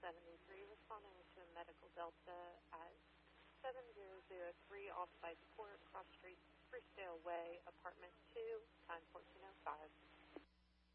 73, responding to a medical delta at 7003 Offside Court, Cross Street, Freesdale Way,